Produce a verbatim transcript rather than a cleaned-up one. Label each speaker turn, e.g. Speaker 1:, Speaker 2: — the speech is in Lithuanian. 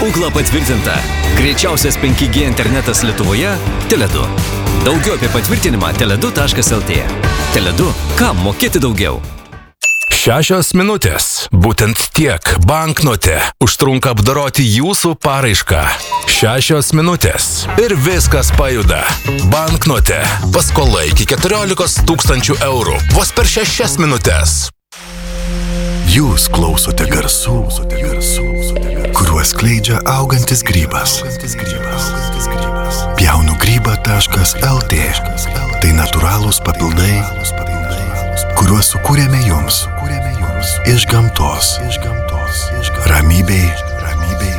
Speaker 1: Ūkla patvirtinta. Greičiausias penki G internetas Lietuvoje – Tele du. Daugiau apie patvirtinimą tele du taškas el tė. Tele du. Kam mokėti daugiau?
Speaker 2: Šešios minutės. Būtent tiek banknote užtrunka apdoroti jūsų paraišką. Šešios minutės. Ir viskas pajuda. Banknote. Paskola iki keturiolikos tūkstančių eurų. Vos per šešias minutės.
Speaker 3: Jūs klausote garsų, kuriuos skleidžia augantis grybas. pjaunu grybą taškas el tė. Tai natūralūs papildai, kuriuos sukūrėme jums. Iš gamtos. Ramybei